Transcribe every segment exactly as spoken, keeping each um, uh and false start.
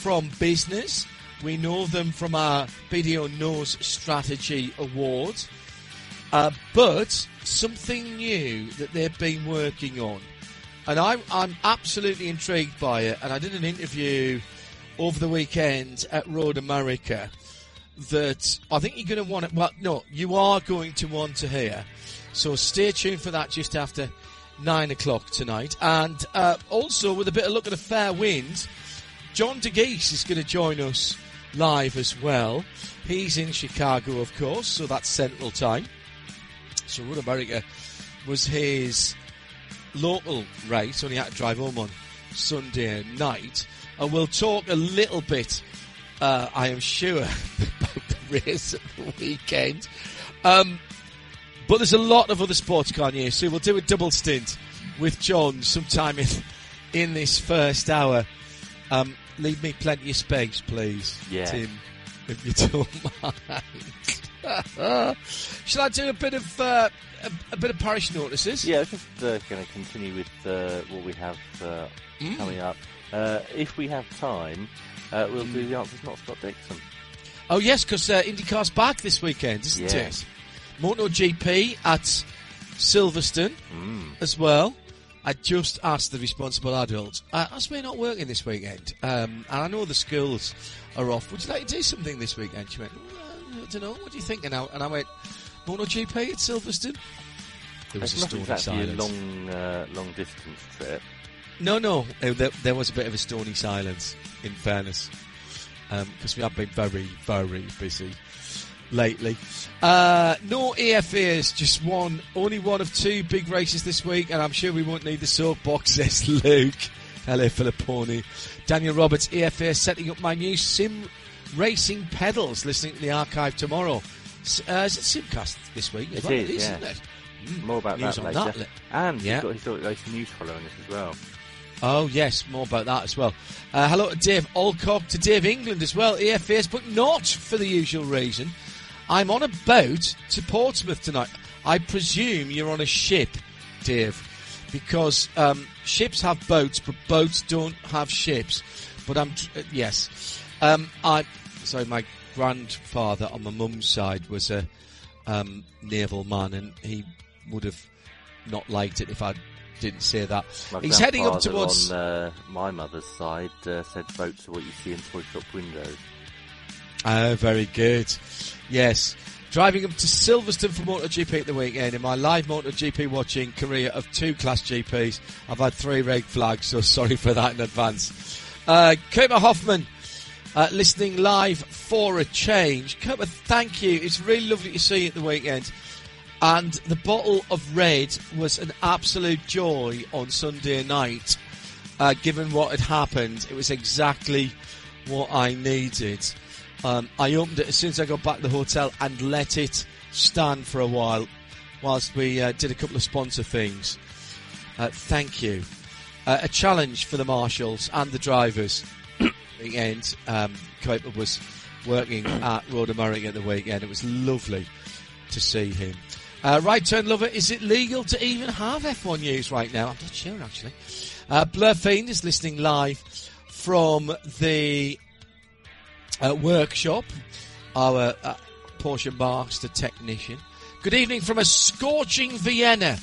from business. We know them from our B D O Knows Strategy Awards. Uh, but something new that they've been working on. And I, I'm absolutely intrigued by it. And I did an interview over the weekend at Road America that I think you're going to want to... Well, no, you are going to want to hear. So stay tuned for that just after nine o'clock tonight. And uh, also, with a bit of look at a fair wind, John DeGeese is going to join us live as well. He's in Chicago, of course, so that's Central Time. So Road America was his local race, only had to drive home on Sunday night. And we'll talk a little bit, uh, I am sure, about the race at the weekend. Um, but there's a lot of other sports car news, so we'll do a double stint with John sometime in, in this first hour. Um, leave me plenty of space, please, yeah. Tim, if you don't mind. Shall I do a bit of uh, a, a bit of parish notices? Yeah, just uh, going to continue with uh, what we have uh, mm. coming up. Uh, if we have time, uh, we'll mm. do the answers not Scott Dixon. Oh yes, because uh, IndyCar's back this weekend, isn't yeah. it? MotoGP at Silverstone mm. as well. I just asked the responsible adult, uh, "How's me not working this weekend?" Um, and I know the schools are off. Would you like to do something this weekend? She went, well, "I don't know. What are you thinking now?" And I went, "MotoGP at Silverstone." There was it's a stony exactly silence. a long, uh, long distance trip. No, no, uh, there, there was a bit of a stony silence. In fairness, because um, we have been very, very busy lately. Uh, no A F As, just one, only one of two big races this week, and I'm sure we won't need the soapbox, says Luke. Hello, Filipponi. Daniel Roberts, A F A setting up my new sim racing pedals, listening to the archive tomorrow. Uh, is it Simcast this week? It well, is, it is, yeah. Isn't it? Mm, more about news that on later. That. And yeah. you've got historic racing news following us as well. Oh, yes, more about that as well. Uh, hello to Dave Alcock, to Dave England as well, A F As, but not for the usual reason. I'm on a boat to Portsmouth tonight. I presume you're on a ship, Dave, because um, ships have boats, but boats don't have ships. But I'm, tr- uh, yes. Um, I, sorry, my grandfather on my mum's side was a um, naval man, and he would have not liked it if I didn't say that. My He's heading up towards... on uh, my mother's side uh, said boats are what you see in toy shop windows. Oh, very good. Yes. Driving up to Silverstone for MotoGP at the weekend. In my live MotoGP watching career of two Class G Ps, I've had three red flags, so sorry for that in advance. Uh, Cooper Hoffman, uh, listening live for a change. Cooper, thank you. It's really lovely to see you at the weekend. And the bottle of red was an absolute joy on Sunday night, uh, given what had happened. It was exactly what I needed. Um, I opened it as soon as I got back to the hotel and let it stand for a while whilst we uh, did a couple of sponsor things. Uh, thank you. Uh, a challenge for the marshals and the drivers. Weekend, um, Kuiper was working at Road America at the weekend. It was lovely to see him. Uh, right Turn Lover, is it legal to even have F one news right now? I'm not sure, actually. Uh, Blur Fiend is listening live from the uh, workshop, our uh, Porsche Master technician. Good evening from a scorching Vienna,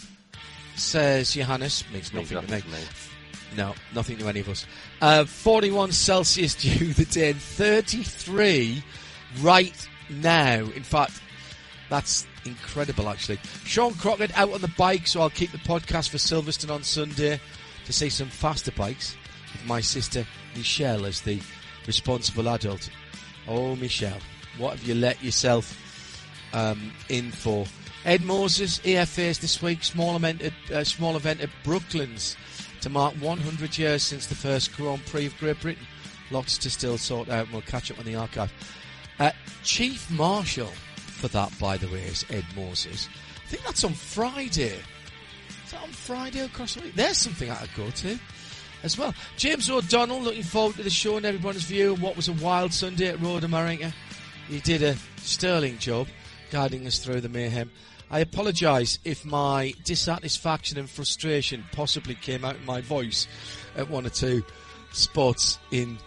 says Johannes. Makes nothing, nothing to me. to me. No, nothing to any of us. Uh, forty-one Celsius due the day, and thirty-three right now. In fact, that's incredible, actually. Sean Crockett out on the bike, so I'll keep the podcast for Silverstone on Sunday to see some faster bikes with my sister Michelle as the responsible adult. Oh, Michelle, what have you let yourself um, in for? Ed Moses, E F As this week, small event at, uh, small event at Brooklands to mark one hundred years since the first Grand Prix of Great Britain. Lots to still sort out, and we'll catch up on the archive. Uh, Chief Marshal for that, by the way, is Ed Moses. I think that's on Friday. Is that on Friday across the week? There's something I could go to as well. James O'Donnell, looking forward to the show and everyone's view of what was a wild Sunday at Road America. He did a sterling job guiding us through the mayhem. I apologise if my dissatisfaction and frustration possibly came out in my voice at one or two spots in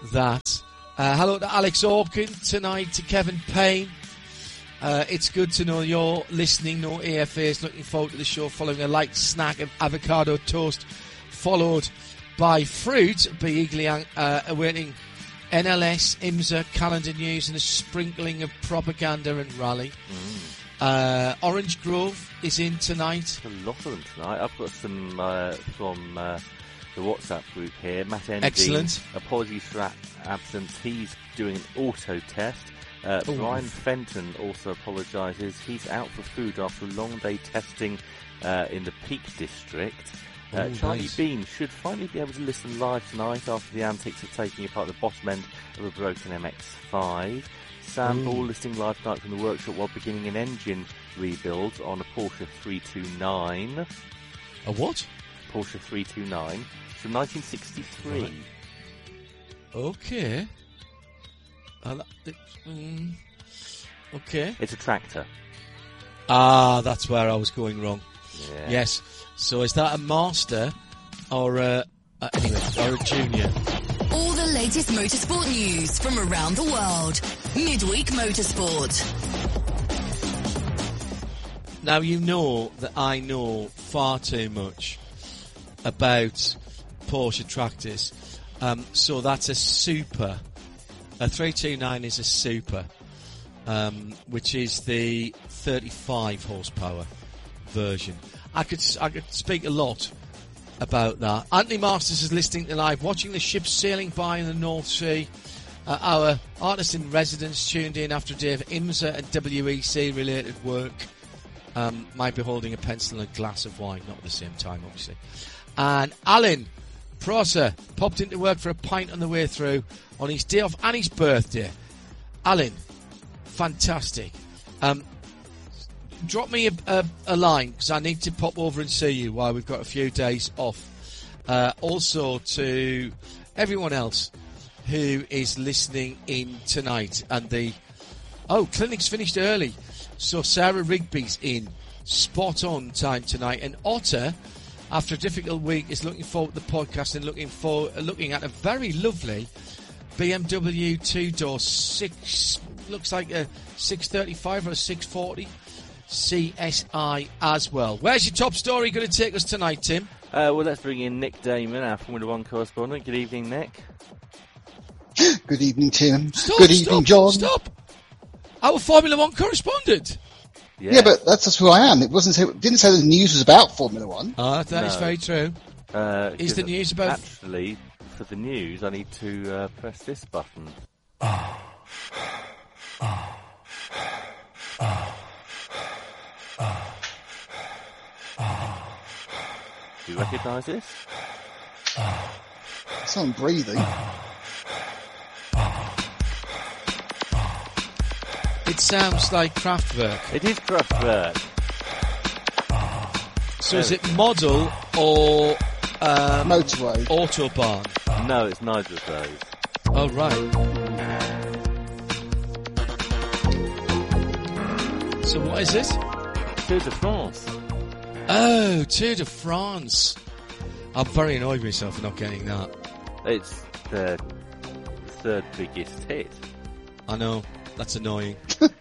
that. Uh, hello to Alex Orkin tonight, to Kevin Payne. Uh, it's good to know you're listening. No A F As. Looking forward to the show following a light snack of avocado toast, followed by fruit. Be eagerly uh, awaiting N L S, IMSA, calendar news, and a sprinkling of propaganda and rally. Mm. Uh, Orange Grove is in tonight. A lot of them tonight. I've got some uh, from uh, the WhatsApp group here. Matt Endy, Excellent. Apologies for that absence. He's doing an auto test. Uh, Brian Fenton also apologises. He's out for food after a long day testing uh, in the Peak District. Uh, Ooh, Charlie nice. Bean should finally be able to listen live tonight after the antics of taking apart the bottom end of a broken M X five. Sam Ooh. Ball listening live tonight from the workshop while beginning an engine rebuild on a Porsche three two nine. A what? Porsche three two nine from nineteen sixty-three. Right. Okay. I li- it- mm, okay. It's a tractor. Ah, that's where I was going wrong. Yeah. Yes. So is that a master or a, uh, anyway, or a junior? All the latest motorsport news from around the world. Midweek Motorsport. Now, you know that I know far too much about Porsche tractors. Um, so that's a super. A three two nine is a super, um, which is the thirty-five horsepower version. I could I could speak a lot about that. Anthony Masters is listening to live, watching the ships sailing by in the North Sea. Uh, our artist in residence tuned in after a day of IMSA and W E C related work. Um, might be holding a pencil and a glass of wine, not at the same time, obviously. And Alan Prosser popped into work for a pint on the way through on his day off and his birthday. Alan, fantastic. Um, drop me a, a, a line, because I need to pop over and see you while we've got a few days off. Uh, also to everyone else who is listening in tonight. And the... Oh, clinic's finished early. So Sarah Rigby's in. Spot on time tonight. And Otter, after a difficult week, is looking forward to the podcast and looking for looking at a very lovely B M W two-door six, looks like a six thirty-five or a six forty C S I as well. Where's your top story going to take us tonight, Tim? Uh, well, let's bring in Nick Damon, our Formula One correspondent. Good evening, Nick. Good evening, Tim. Stop, Good evening, stop, John. Stop! Our Formula One correspondent. Yes. Yeah, but that's just who I am. It wasn't. Say, it didn't say the news was about Formula One. Ah, that No. is very true. Uh, Is the 'cause news about... Actually, for the news, I need to uh, press this button. Do you recognise this? Someone breathing. It sounds like Kraftwerk. It is Kraftwerk. So is it model or um, Motorway. Autobahn? No, it's neither of those. Oh, right. So what is it? Tour de France. Oh, Tour de France. I'm very annoyed with myself for not getting that. It's the third biggest hit. I know. That's annoying.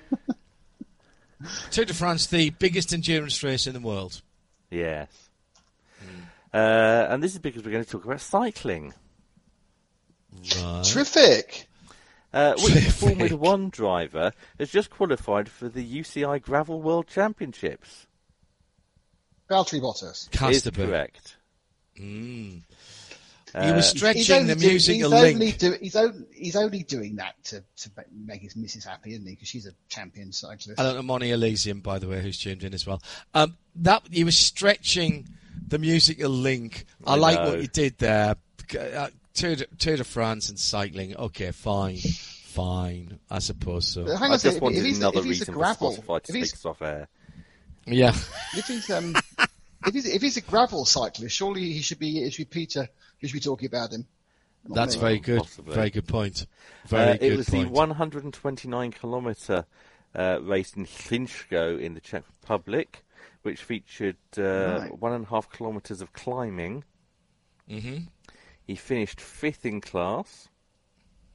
Tour de France, the biggest endurance race in the world. Yes. Uh, and this is because we're going to talk about cycling. Right. Terrific. Uh, which Terrific. Formula One driver has just qualified for the U C I Gravel World Championships? Valtteri Bottas. Is Casterberg. correct. Mm. Uh, you were He's stretching only the do- musical he's link. Only do, he's, only, he's only doing that to, to make his missus happy, isn't he? Because she's a champion cyclist. I don't know, Moni Elysium, by the way, who's tuned in as well. Um, that you were stretching the musical link. I, I like know. what you did there. Uh, Tour, de, Tour de France and cycling. Okay, fine, fine. I suppose so. But hang on I a second, just wanted if he's, another if he's a reason for gravel, Spotify to if take he's, us off air. Yeah. if he's um, if he's if he's a gravel cyclist, surely he should be. It should be Peter. We should be talking about him. Not That's me. very good. Possibly. Very good point. Very Uh, good it was point. the one hundred twenty-nine kilometre uh, race in Hlinsko in the Czech Republic, which featured uh, Right. one and a half kilometres of climbing. Mm-hmm. He finished fifth in class.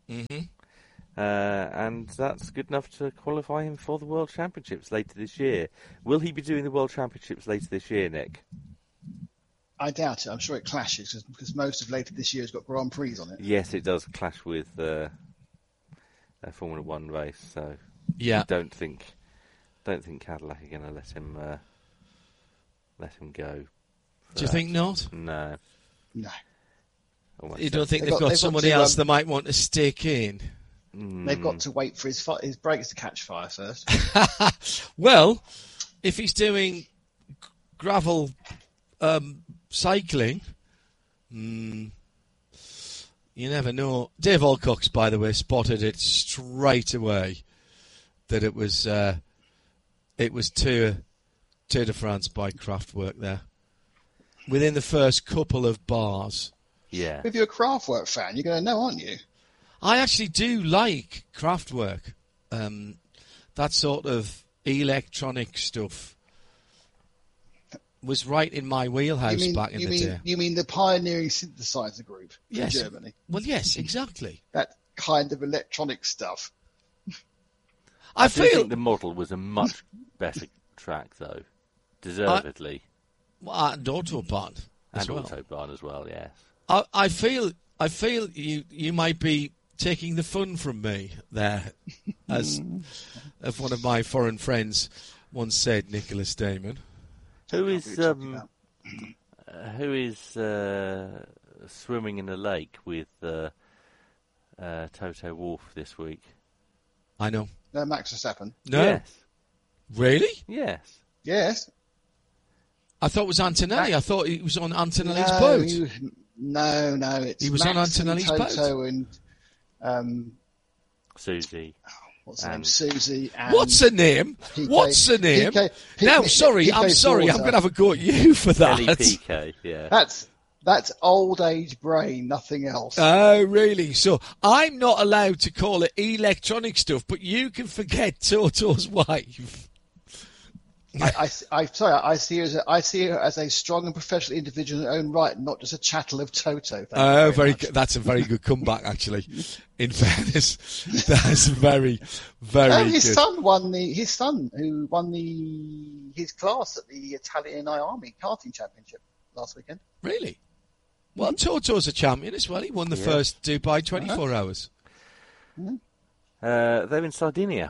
Mm-hmm. Uh, and that's good enough to qualify him for the World Championships later this year. Will he be doing the World Championships later this year, Nick? I doubt it. I'm sure it clashes because most of later this year has got Grand Prix on it. Yes, it does clash with uh, a Formula One race. So Yeah. I don't think don't think Cadillac are going to let him uh, let him go. Do you think not? No. No. Almost You don't think They've they've got- got they've got somebody to, else um, that might want to stick in? They've got to wait for his fi- his brakes to catch fire first. Well, if he's doing g- gravel um, cycling, mm, you never know. Dave Alcox, by the way, spotted it straight away that it was uh, it was Tour, Tour de France by Kraftwerk there. Within the first couple of bars. Yeah. If you're a Kraftwerk fan, you're going to know, aren't you? I actually do like Kraftwerk. Um, that sort of electronic stuff was right in my wheelhouse You mean, back in you the mean, day. You mean the pioneering synthesizer group from Yes. Germany? Well, yes, exactly. That kind of electronic stuff. I, I do feel think the model was a much better track, though. Deservedly. uh, and Autobahn as and well. Autobahn as well, yes. I, I feel I feel you you might be taking the fun from me there, as as one of my foreign friends once said, Nicholas Damon. Who What is are you talking um, about? uh, who is uh, swimming in a lake with uh, uh, Toto Wolff this week? I know. No, Max Verstappen. No, Yes. really? Yes. Yes. I thought it was Antonelli. I thought he was on Antonelli's no, boat. you- no, no. It's He was on Max and Antonelli's Toto and um, Susie. what's her name? And- Susie. And What's her name? P K What's her name? P K P K now, sorry, P K I'm sorry. I'm Slaughter. going to have a go at you for Ellie that. P K, yeah. That's that's old age brain, nothing else. Oh, really? So I'm not allowed to call it electronic stuff, but you can forget Toto's wife. I, I, I, sorry, I see her as a, I see her as a strong and professional individual in her own right, not just a chattel of Toto. Thank you Oh, very much. good. That's a very good comeback, actually. In fairness, that's very, very Oh, his good. son won the his son who won the his class at the Italian Army karting championship last weekend. Really? Well, Toto's a champion as well. He won the Yeah. first Dubai twenty-four hours. Uh, they're in Sardinia.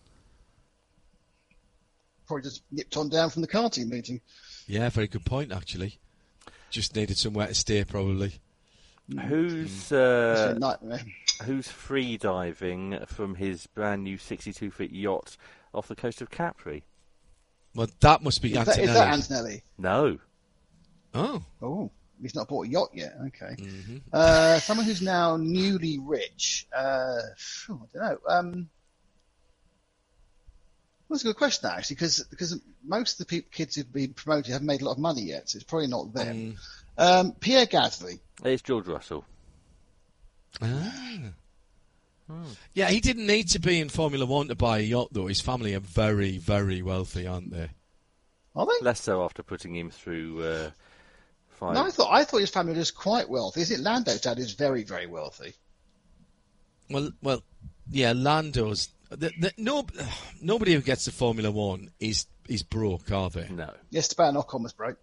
Probably just nipped on down from the karting meeting. Yeah, very good point, actually. Just needed somewhere to stay, probably. Who's It's a uh, nightmare. who's free diving from his brand new sixty-two foot yacht off the coast of Capri? Well, that must be Is that, Antonelli. is that Antonelli? No. Oh, Oh, he's not bought a yacht yet. Okay. mm-hmm. Uh, someone who's now newly rich. Uh, phew, I don't know. Um, that's a good question, actually, because because most of the people, kids who've been promoted haven't made a lot of money yet, so it's probably not them. Mm. Um, Pierre Gasly. It's George Russell. Ah. Yeah, he didn't need to be in Formula One to buy a yacht, though. His family are very, very wealthy, aren't they? Are they? Less so after putting him through uh, five. No, I thought I thought his family was quite wealthy. Is it Lando's dad is very, very wealthy? Well, well, yeah, Lando's. The, the, no, nobody who gets to Formula One is is broke, are they? No. Yes, Esteban Ocon was broke.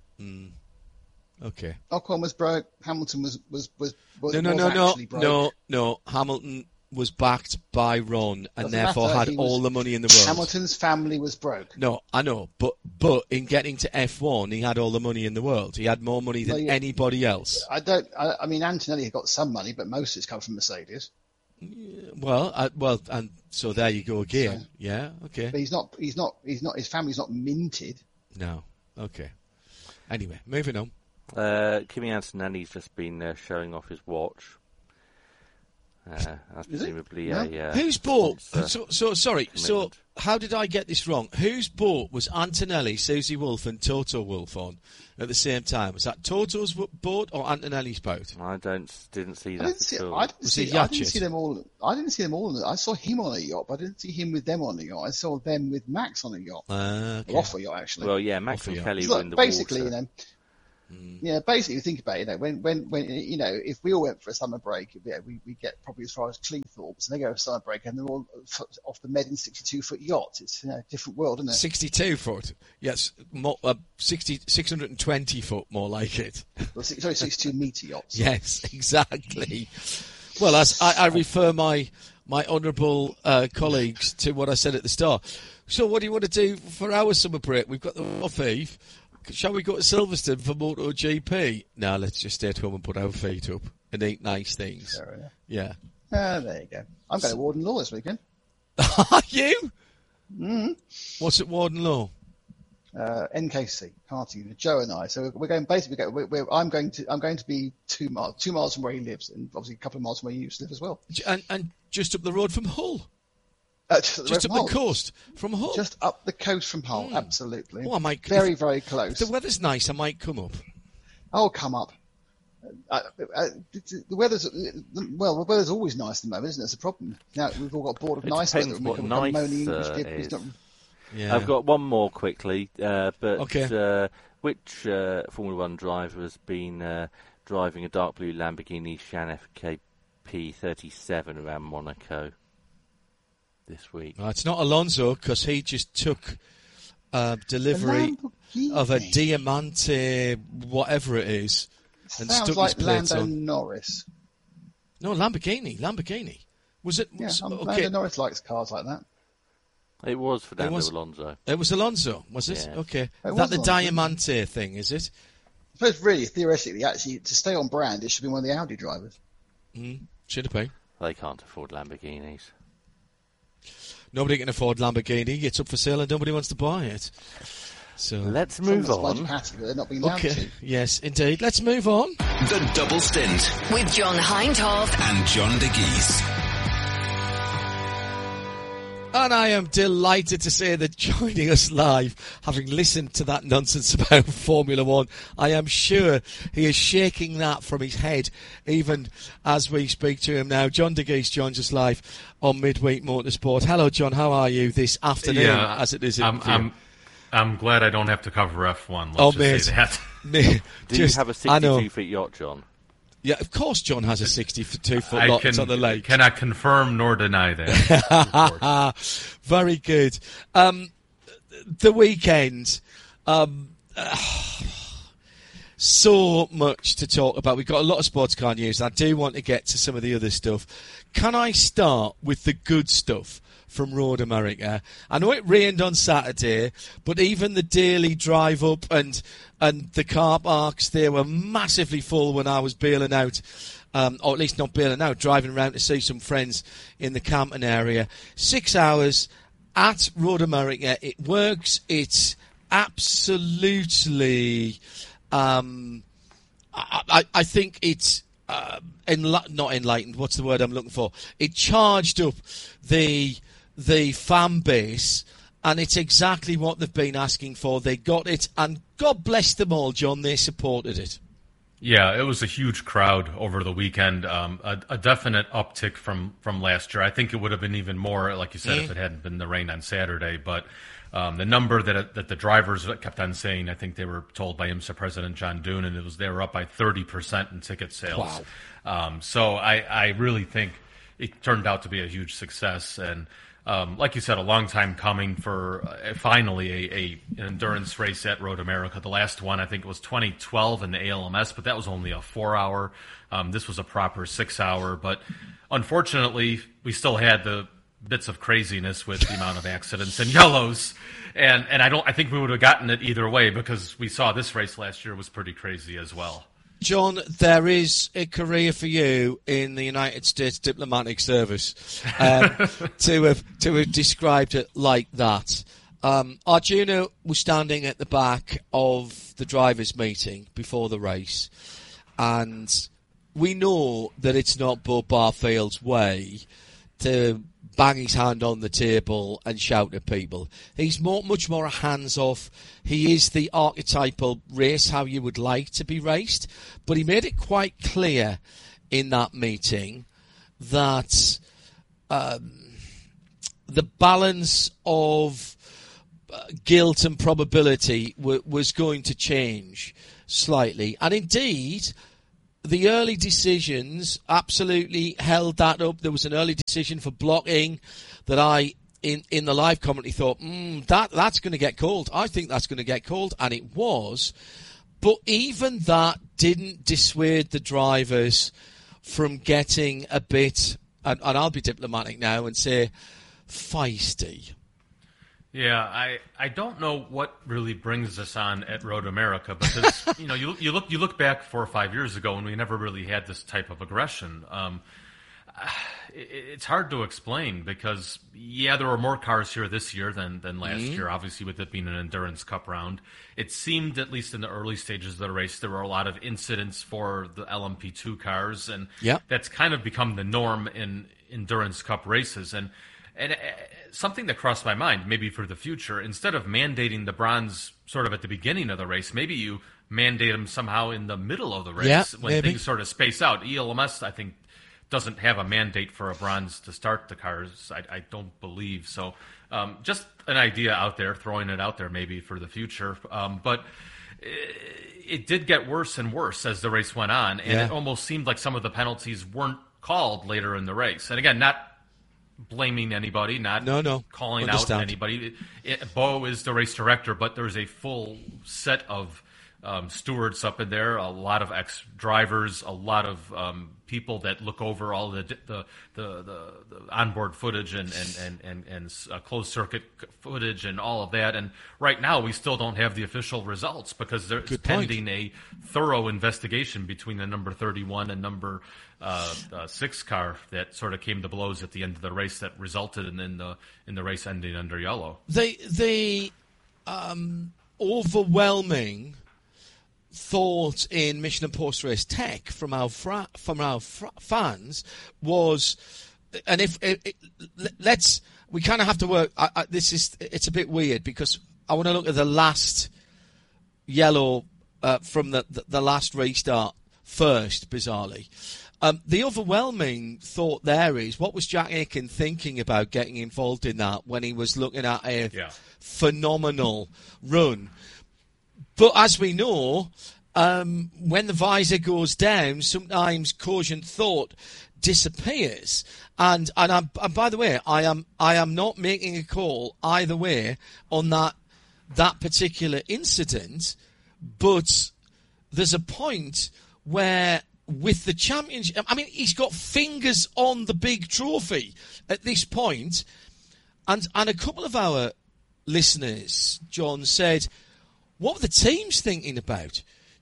Okay. Ocon was broke. Hamilton was was was, was No, no, was no, no, actually broke. no, no. Hamilton was backed by Ron and Doesn't therefore matter, had he was- all the money in the world. Hamilton's family was broke. No, I know, but but in getting to F one, he had all the money in the world. He had more money than Well, yeah. anybody else. I don't. I, I mean, Antonelli got some money, but most of it's come from Mercedes. Well, I, well, and so there you go again. So- Yeah, okay. But he's not. He's not. He's not. His family's not minted. No, okay. Anyway, moving on. Uh, Kimi Antonelli's just been uh, showing off his watch. Uh, that's Is it? presumably No. a. Uh, Whose boat? sponsor So, so sorry. So, commitment. how did I get this wrong? Whose boat was Antonelli, Susie Wolff, and Toto Wolff on at the same time? Was that Toto's w- boat or Antonelli's boat? I don't didn't see I that didn't see. at all. I didn't Was see. it I didn't Yachit? see them all. I didn't see them all. I saw him on a yacht, but I didn't see him with them on a yacht. I saw them with Max on a yacht, Uh, or off a yacht actually. Well, yeah, Max Off and the Kelly It's were like in the basically, water. you know, Mm. Yeah, basically, think about it. You know, when, when, when, you know, if we all went for a summer break, yeah, we we get probably as far as Cleethorpes, and they go for a summer break, and they're all off the Med in sixty-two foot yachts. It's, you know, a different world, isn't it? sixty-two foot, yes, more, uh, sixty, six hundred twenty foot, more like it. Well, sorry, sixty-two metre yachts. Yes, exactly. Well, as I, I refer my my honourable uh, colleagues to what I said at the start. So, what do you want to do for our summer break? We've got the off eve. Shall we go to Silverstone for MotoGP? No, let's just stay at home and put our feet up and eat nice things. Fair enough. Yeah. Ah, there you go. I'm going to Warden Law this weekend. Are you? Mm-hmm. What's at Warden Law? Uh, N K C karting. Joe and I. So we're going basically. We're, we're, I'm going to. I'm going to be two miles, two miles from where he lives, and obviously a couple of miles from where you used to live as well. And, and just up the road from Hull. Uh, just just up Hull. the coast from Hull. Just up the coast from Hull. Mm. Absolutely. Oh, I might. Very, very close. If the weather's nice, I might come up. I'll come up. Uh, uh, the weather's well. The weather's always nice at the moment, isn't it? It's a problem. Now we've all got bored of It nice depends weather. what and we nice moaning, uh, which is. not, Yeah. I've got one more quickly, uh, but Okay. uh, which uh, Formula One driver has been uh, driving a dark blue Lamborghini Shan F K P thirty-seven around Monaco this week? No, it's not Alonso because he just took uh, delivery of a Diamante, whatever it is, and Sounds stuck like his plates Lando on. Norris. No, Lamborghini, Lamborghini. Was it? Yeah, was- um, okay, Lando Norris likes cars like that. It was Fernando was- Alonso. it was Alonso, was it? Yes. Okay, It is was that the Alonso. Diamante thing? Is it? I suppose really, theoretically, actually, to stay on brand, it should be one of the Audi drivers. Mm, should have been. They can't afford Lamborghinis. Nobody can afford Lamborghini. It's up for sale and nobody wants to buy it. So Let's Some move of us on. might patty, but they're not being allowed okay, to. yes, indeed. Let's move on. The Double Stint With John Hindhaugh and John de Geese. And I am delighted to say that joining us live, having listened to that nonsense about Formula One, I am sure he is shaking that from his head even as we speak to him now. John de Geese joins us live on Midweek Motorsport. Hello, John. How are you this afternoon, Yeah, as it is in I'm, here? I'm, I'm glad I don't have to cover F one. Let's Oh, just mate. say that. Me- Do just- you have a I know. sixty-two foot yacht, John? Yeah, of course John has a sixty-two foot I lot. can, It's on the lake. cannot confirm nor deny that. Very good. Um, the weekend, um, so much to talk about. We've got a lot of sports car news. I do want to get to some of the other stuff. Can I start with the good stuff from Road America? I know it rained on Saturday, but even the daily drive up and and the car parks, they were massively full when I was bailing out. Um, or at least not bailing out, driving around to see some friends in the Campton area. Six hours at Road America. It works. It's absolutely... Um, I, I, I think it's uh, enli- not enlightened. What's the word I'm looking for? It charged up the the fan base, and it's exactly what they've been asking for. They got it, and God bless them all, John. They supported it. Yeah, it was a huge crowd over the weekend. Um, a, a definite uptick from, from last year. I think it would have been even more, like you said, Mm. if it hadn't been the rain on Saturday. But um, the number that that the drivers kept on saying, I think they were told by IMSA President John Doon, and it was they were up by thirty percent in ticket sales. Wow. Um, so I, I really think it turned out to be a huge success. And um, like you said, a long time coming for uh, finally a, a an endurance race at Road America. The last one, I think it was twenty twelve in the A L M S, but that was only a four hour. Um, this was a proper six hour. But unfortunately, we still had the bits of craziness with the amount of accidents and yellows. And and I don't I think we would have gotten it either way, because we saw this race last year was pretty crazy as well. John, there is a career for you in the United States Diplomatic Service um, to have to have described it like that. Um, Arjuna was standing at the back of the drivers' meeting before the race, and we know that it's not Bob Barfield's way to bang his hand on the table and shout at people. He's more, much more hands-off. He is the archetypal race how you would like to be raced, but he made it quite clear in that meeting that um, the balance of uh, guilt and probability w- was going to change. slightly. And indeed, the early decisions absolutely held that up. There was an early decision for blocking that I, in, in the live commentary, thought, mm, that that's going to get called. I think that's going to get called, and it was. But even that didn't dissuade the drivers from getting a bit, and, and I'll be diplomatic now and say, feisty. Yeah, I, I don't know what really brings us on at Road America, because you know you you look you look back four or five years ago and we never really had this type of aggression. Um, it, it's hard to explain because yeah, there were more cars here this year than than last mm-hmm. year. Obviously, with it being an endurance cup round, it seemed at least in the early stages of the race there were a lot of incidents for the L M P two cars, and yep. that's kind of become the norm in endurance cup races. And And uh, something that crossed my mind, maybe for the future, instead of mandating the bronze sort of at the beginning of the race, maybe you mandate them somehow in the middle of the race yeah, when maybe. things sort of space out. E L M S, I think, doesn't have a mandate for a bronze to start the cars. I, I don't believe so. Um, just an idea out there, throwing it out there maybe for the future. Um, but it, it did get worse and worse as the race went on, and yeah. it almost seemed like some of the penalties weren't called later in the race. And again, not blaming anybody, not no, no. calling Understand. out anybody. It, it, Bo is the race director, but there's a full set of um, stewards up in there, a lot of ex-drivers, a lot of um, people that look over all the the the, the, the onboard footage and and and and, and uh, closed circuit footage and all of that. And right now, we still don't have the official results because there's Good pending point. a thorough investigation between the number thirty-one and number Uh, uh, six car that sort of came to blows at the end of the race that resulted in, in the in the race ending under yellow. The the um, overwhelming thought in mission and post race tech from our fra- from our fra- fans was, and if it, it, let's we kind of have to work. I, I, this is it's a bit weird because I want to look at the last yellow uh, from the, the the last restart first, bizarrely. Um, the overwhelming thought there is, what was Jack Aitken thinking about getting involved in that when he was looking at a yeah. phenomenal run? But as we know, um, when the visor goes down, sometimes cogent thought disappears. And and, I'm, and by the way, I am I am not making a call either way on that that particular incident, but there's a point where, with the championship, I mean, he's got fingers on the big trophy at this point, and and a couple of our listeners, John, said, what were the teams thinking about?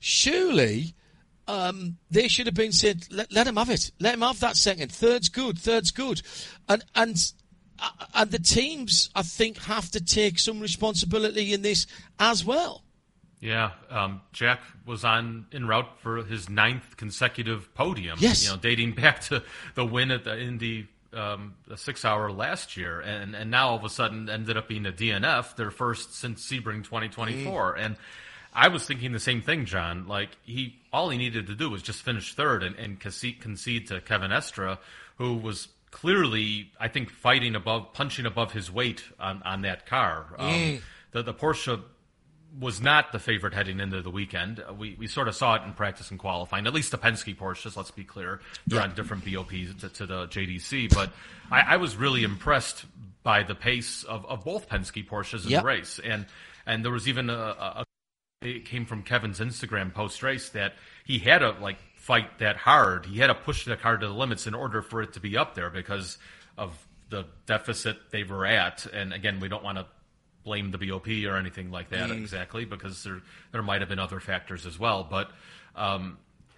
Surely um, they should have been saying, let, let him have it, let him have that second, third's good, third's good, and and and the teams, I think, have to take some responsibility in this as well. Yeah, um, Jack was on en route for his ninth consecutive podium. Yes, you know, dating back to the win at the Indy um, the six hour last year, and and now all of a sudden ended up being a D N F, their first since Sebring twenty twenty-four. Mm. And I was thinking the same thing, John. Like he, all he needed to do was just finish third and, and concede, concede to Kevin Estre, who was clearly, I think, fighting above, punching above his weight on on that car. Um, mm. The the Porsche was not the favorite heading into the weekend. Uh, we we sort of saw it in practice and qualifying. At least the Penske Porsches, let's be clear. They're yeah. on different B O Ps to, to the J D C. But I, I was really impressed by the pace of, of both Penske Porsches in yep. the race. And and there was even a, a, it came from Kevin's Instagram post-race that he had to like fight that hard. He had to push the car to the limits in order for it to be up there because of the deficit they were at. And again, we don't want to blame the B O P or anything like that mm. exactly, because there there might have been other factors as well. But um,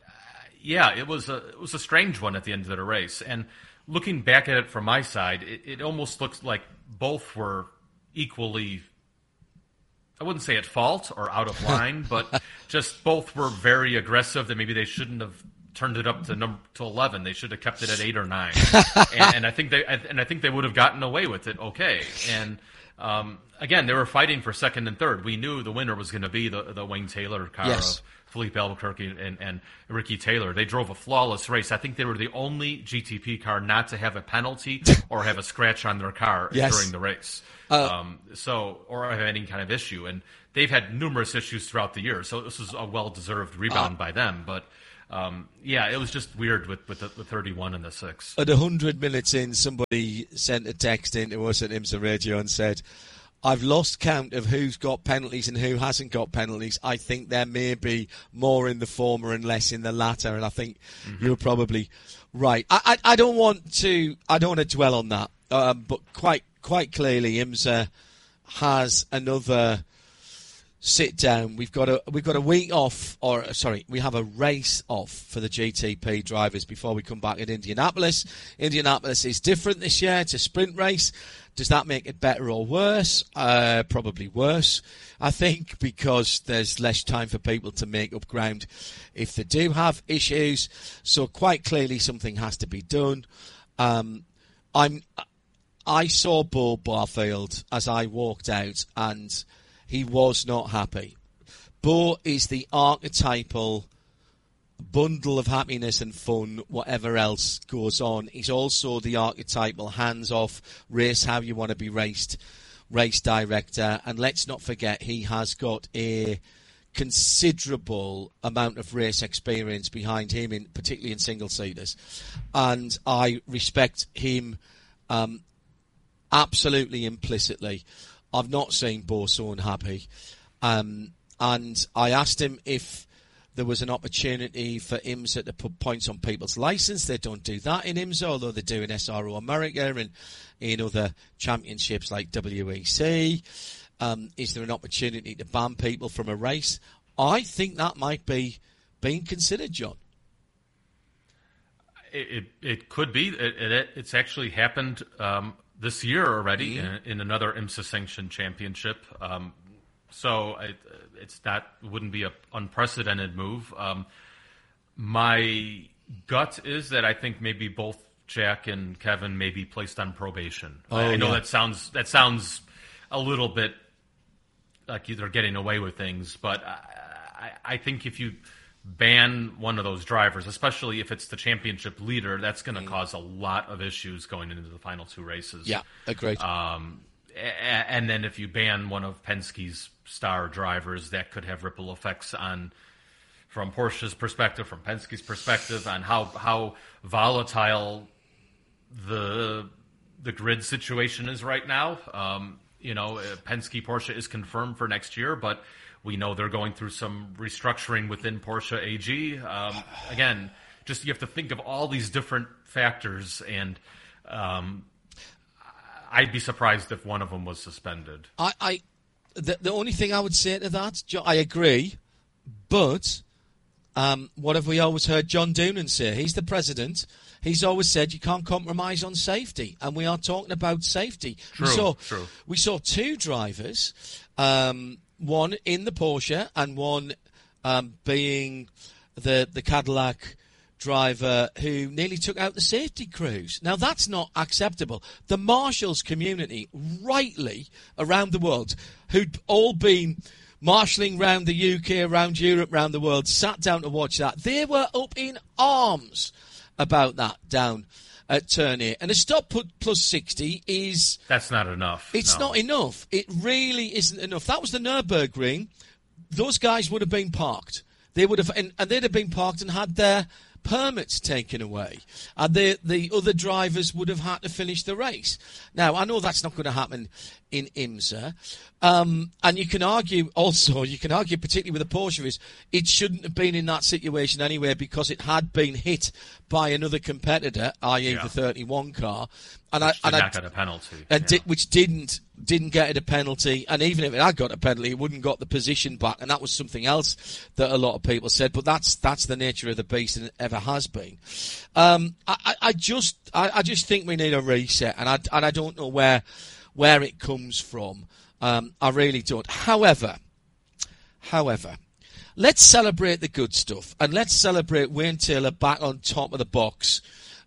yeah, it was a it was a strange one at the end of the race. And looking back at it from my side, it, it almost looks like both were equally, I wouldn't say at fault or out of line, but just both were very aggressive. That maybe they shouldn't have turned it up to number to eleven. They should have kept it at eight or nine. and, and I think they and I think they would have gotten away with it. Okay, and um, again, they were fighting for second and third. We knew the winner was going to be the, the Wayne Taylor car Yes. of Felipe Albuquerque and, and Ricky Taylor. They drove a flawless race. I think they were the only G T P car not to have a penalty or have a scratch on their car Yes. during the race. Uh, um, so, or have any kind of issue. And they've had numerous issues throughout the year. So this was a well-deserved rebound Uh, by them. But um, yeah, it was just weird with, with the, the thirty-one and the six. At one hundred minutes in, somebody sent a text into us at IMSA Radio and said, I've lost count of who's got penalties and who hasn't got penalties. I think there may be more in the former and less in the latter, and I think mm-hmm. you're probably right. I, I, I don't want to I don't want to dwell on that, um, but quite quite clearly, IMSA has another sit down. We've got a we've got a week off, or sorry, we have a race off for the G T P drivers before we come back in Indianapolis. Indianapolis is different this year. It's a sprint race. Does that make it better or worse? Uh, probably worse, I think, because there's less time for people to make up ground if they do have issues. So quite clearly something has to be done. Um, I'm, I saw Bo Barfield as I walked out, and he was not happy. Bo is the archetypal bundle of happiness and fun, whatever else goes on. He's also the archetypal hands-off, race how you want to be raced, race director. And let's not forget, he has got a considerable amount of race experience behind him, in particularly in single-seaters. And I respect him um, absolutely implicitly. I've not seen Bo so unhappy. Um, and I asked him if there was an opportunity for IMSA to put points on people's licence. They don't do that in IMSA, although they do in S R O America and in other championships like W E C. Um, is there an opportunity to ban people from a race? I think that might be being considered, John. It it, it could be. It, it, it's actually happened um, this year already mm-hmm. in, in another IMSA sanctioned championship. Um, So it, it's that wouldn't be an unprecedented move. Um, my gut is that I think maybe both Jack and Kevin may be placed on probation. Oh, I, I know yeah. that sounds that sounds a little bit like they're getting away with things, but I, I, I think if you ban one of those drivers, especially if it's the championship leader, that's going to mm. cause a lot of issues going into the final two races. Yeah, agreed. Um, and then if you ban one of Penske's star drivers, that could have ripple effects on, from Porsche's perspective, from Penske's perspective, on how how volatile the the grid situation is right now. Um, you know, Penske Porsche is confirmed for next year, but we know they're going through some restructuring within Porsche A G. Um, again, just you have to think of all these different factors, and um, I'd be surprised if one of them was suspended. I, I the, the only thing I would say to that, John, I agree, but um, what have we always heard John Doonan say? He's the president. He's always said you can't compromise on safety, and we are talking about safety. True, we saw, true. We saw two drivers, um, one in the Porsche and one um, being the the Cadillac driver who nearly took out the safety crews. Now, that's not acceptable. The marshals community, rightly, around the world, who'd all been marshalling around the U K, around Europe, around the world, sat down to watch that. They were up in arms about that down at turn eight. And a stop put plus sixty is... That's not enough. It's no. not enough. It really isn't enough. That was the Nürburgring. Those guys would have been parked. They would have, and, and they'd have been parked and had their permits taken away, and the the other drivers would have had to finish the race. Now, I know that's not going to happen in IMSA, um, and you can argue also, you can argue particularly with the Porsche, is it shouldn't have been in that situation anyway because it had been hit by another competitor, that is yeah. the thirty-one car, and which I did and not I, get a penalty, and yeah. di- which didn't didn't get it a penalty, and even if it had got a penalty, it wouldn't got the position back, and that was something else that a lot of people said. But that's that's the nature of the beast, and it ever has been. Um, I, I, I just I, I just think we need a reset, and I and I don't know where where it comes from. Um, I really don't. However, however, let's celebrate the good stuff, and let's celebrate Wayne Taylor back on top of the box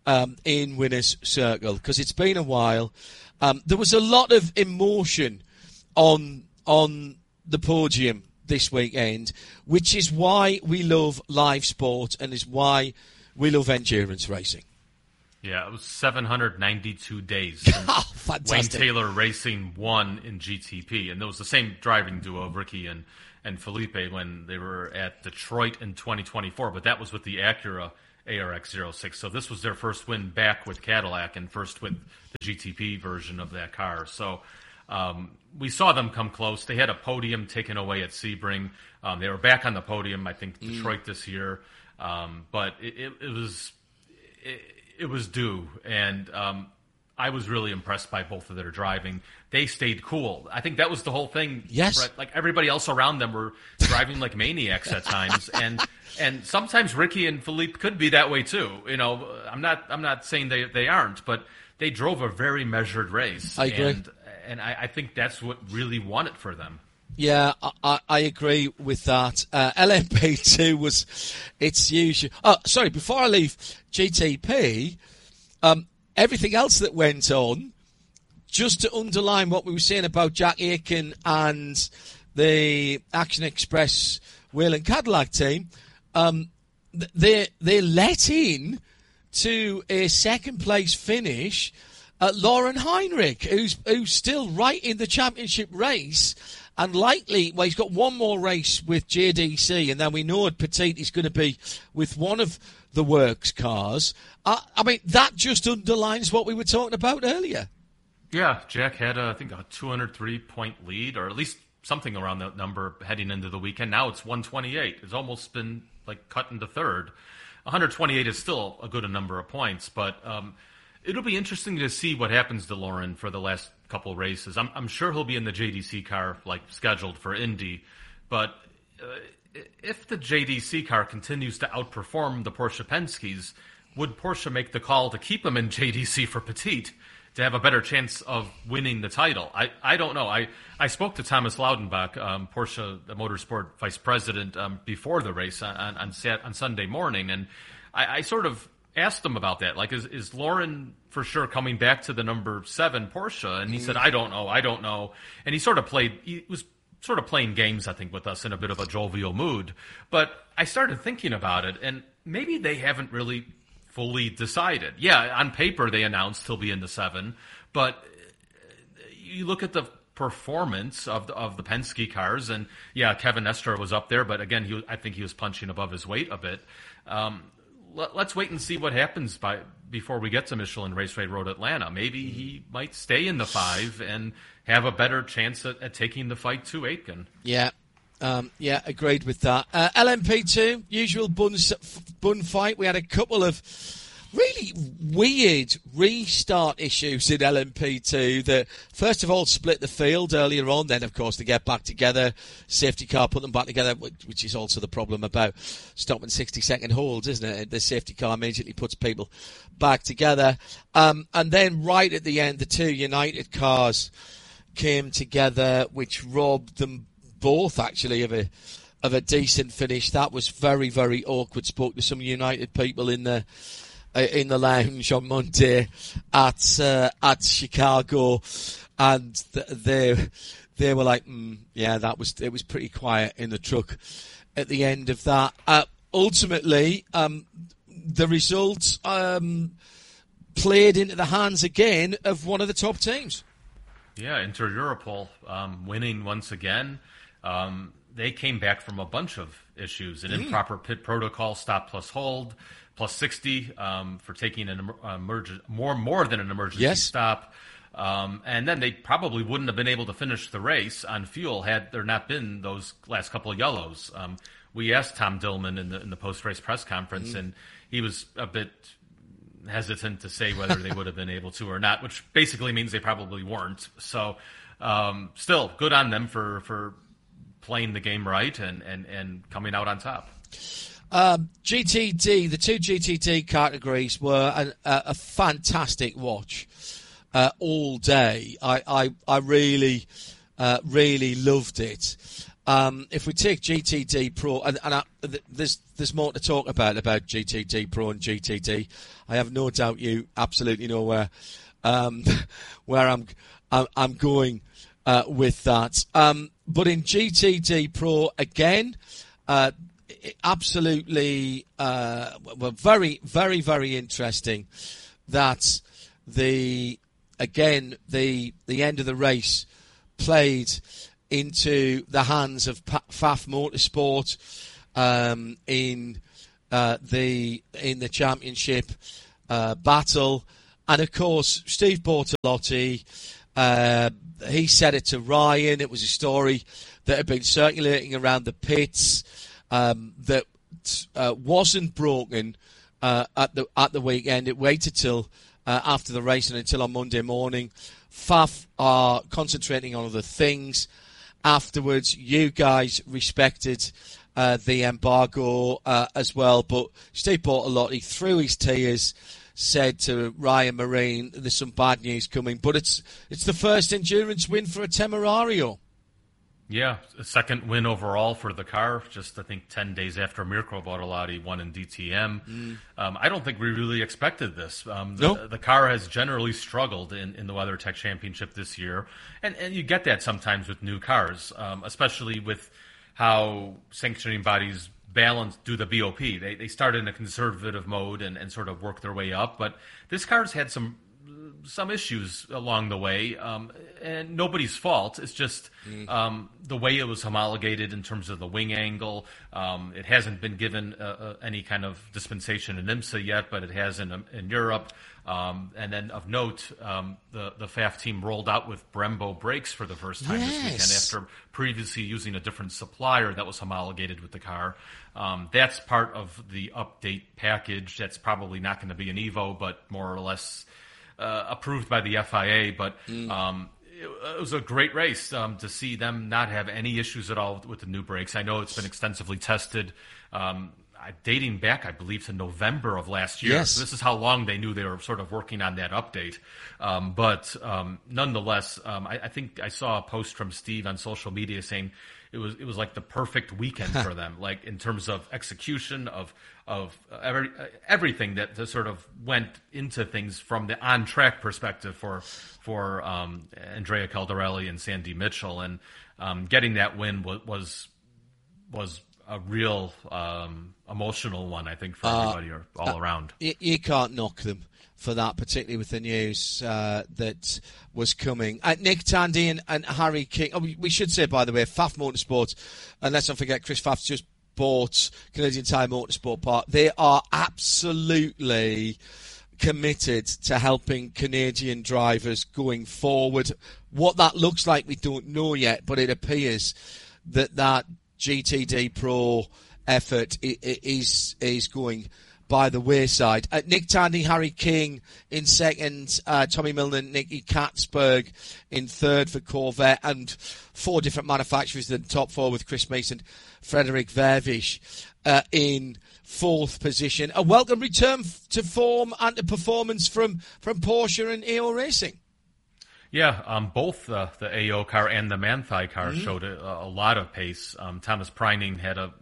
um, in Winners' Circle, because it's been a while. Um, there was a lot of emotion on on the podium this weekend, which is why we love live sport and is why we love endurance racing. Yeah, it was seven hundred ninety-two days since oh, fantastic. Wayne Taylor Racing won in G T P, and it was the same driving duo of Ricky and, and Felipe when they were at Detroit in twenty twenty-four, but that was with the Acura A R X zero six, so this was their first win back with Cadillac and first with the G T P version of that car. So um, we saw them come close. They had a podium taken away at Sebring. Um, they were back on the podium, I think, Detroit mm. this year, um, but it, it, it was... It, It was due, and um, I was really impressed by both of their driving. They stayed cool. I think that was the whole thing. Yes. Right? Like, everybody else around them were driving like maniacs at times, and and sometimes Ricky and Philippe could be that way too. You know, I'm not I'm not saying they they aren't, but they drove a very measured race. I agree, and, and I, I think that's what really won it for them. Yeah, I, I agree with that. Uh, L M P two was its usual. Oh, sorry, before I leave G T P, um, everything else that went on, just to underline what we were saying about Jack Aitken and the Action Express Whelen Cadillac team, um, they they let in to a second place finish uh, Lauren Heinrich, who's who's still right in the championship race. And likely, well, he's got one more race with J D C, and then we know Petit is going to be with one of the works cars. Uh, I mean, that just underlines what we were talking about earlier. Yeah, Jack had, a, I think, a two hundred three point lead, or at least something around that number heading into the weekend. Now it's one twenty-eight. It's almost been, like, cut into third. one twenty-eight is still a good number of points, but um, it'll be interesting to see what happens to Lauren for the last couple races. I'm, I'm sure he'll be in the J D C car, like scheduled for Indy, but uh, if the J D C car continues to outperform the Porsche Penske's, would Porsche make the call to keep him in J D C for Petit to have a better chance of winning the title? I, I don't know. I, I spoke to Thomas Laudenbach, um, Porsche the Motorsport vice president, um, before the race on on, on, Sat, on Sunday morning, and I, I sort of asked him about that. Like, is, is Lauren for sure coming back to the number seven Porsche? And he mm. said, I don't know, I don't know. And he sort of played, he was sort of playing games, I think, with us in a bit of a jovial mood. But I started thinking about it, and maybe they haven't really fully decided. Yeah, on paper they announced he'll be in the seven, but you look at the performance of the, of the Penske cars, and yeah, Kevin Estre was up there, but again, he, I think he was punching above his weight a bit. Um, Let's wait and see what happens by before we get to Michelin Raceway Road Atlanta. Maybe he might stay in the five and have a better chance at, at taking the fight to Aitken. Yeah, um, yeah, agreed with that. Uh, L M P two, usual bun, bun fight. We had a couple of really weird restart issues in L M P two that first of all split the field earlier on, then of course they get back together, safety car put them back together, which is also the problem about stopping sixty second holds, isn't it? The safety car immediately puts people back together, um, and then right at the end the two United cars came together, which robbed them both actually of a of a decent finish. That was very, very awkward. Spoke to some United people in the in the lounge on Monday at uh, at Chicago, and they they were like, mm, yeah, that was it was pretty quiet in the truck at the end of that. Uh, ultimately, um, the results um, played into the hands again of one of the top teams. Yeah, Inter Europol um, winning once again. Um, they came back from a bunch of issues: an mm. improper pit protocol, stop plus hold. Plus sixty um, for taking an emerg- more more than an emergency yes. stop. Um, and then they probably wouldn't have been able to finish the race on fuel had there not been those last couple of yellows. Um, we asked Tom Dillman in the, in the post-race press conference, mm. and he was a bit hesitant to say whether they would have been able to or not, which basically means they probably weren't. So um, still, good on them for, for playing the game right and, and, and coming out on top. Um, G T D, the two G T D categories were a, a, a fantastic watch uh, all day. I, I, I really, uh, really loved it. Um, if we take G T D Pro, and, and I, there's there's more to talk about about G T D Pro and G T D. I have no doubt you absolutely know where um, where I'm I'm, I'm going uh, with that. Um, but in G T D Pro again, uh, absolutely uh, well, very very very interesting that the again the the end of the race played into the hands of F A F Motorsport um, in uh, the in the championship uh, battle, and of course Steve Bortolotti. Uh, he said it to Ryan. It was a story that had been circulating around the pits um, that uh, wasn't broken uh, at the at the weekend. It waited till uh, after the race and until on Monday morning. F A F are concentrating on other things. Afterwards, you guys respected uh, the embargo uh, as well, but Steve Bortolotti, through his tears, said to Ryan Marine, "There's some bad news coming," but it's it's the first endurance win for a Temerario. Yeah, a second win overall for the car, just I think ten days after Mirko Bortolotti won in D T M. Mm. Um, I don't think we really expected this. Um, the, nope. the car has generally struggled in, in the WeatherTech Championship this year, and, and you get that sometimes with new cars, um, especially with how sanctioning bodies balance do the B O P. They they start in a conservative mode and, and sort of work their way up, but this car's had some some issues along the way, um, and nobody's fault. It's just mm. um, the way it was homologated in terms of the wing angle. Um, it hasn't been given uh, uh, any kind of dispensation in IMSA yet, but it has in in Europe. Um, and then of note, um, the, the F A F team rolled out with Brembo brakes for the first time yes. this weekend after previously using a different supplier that was homologated with the car. Um, that's part of the update package. That's probably not going to be an Evo, but more or less Uh, approved by the F I A, but mm. um, it, it was a great race um, to see them not have any issues at all with the new brakes. I know it's been extensively tested, um, dating back, I believe, to November of last year. Yes. So this is how long they knew they were sort of working on that update. Um, but um, nonetheless, um, I, I think I saw a post from Steve on social media saying it was it was like the perfect weekend for them, like in terms of execution of of every, everything that, that sort of went into things from the on track perspective for for um, Andrea Caldarelli and Sandy Mitchell, and um, getting that win was was, was a real um, emotional one, I think, for everybody uh, all uh, around. You, you can't knock them for that, particularly with the news uh, that was coming. Uh, Nick Tandy and, and Harry King. Oh, we, we should say, by the way, F A F Motorsports, and let's not forget, Chris Pfaff's just bought Canadian Tire Motorsport Park. They are absolutely committed to helping Canadian drivers going forward. What that looks like, we don't know yet, but it appears that that G T D Pro effort is is going by the wayside. Uh, Nick Tandy, Harry King in second, uh, Tommy Milner, Nicky Katzberg in third for Corvette, and four different manufacturers in the top four with Chris Mason, Frederick Vervish uh, in fourth position. A welcome return to form and to performance from, from Porsche and A O Racing. Yeah, um, both uh, the A O car and the Manthey car mm-hmm. showed a, a lot of pace. Um, Thomas Preining had a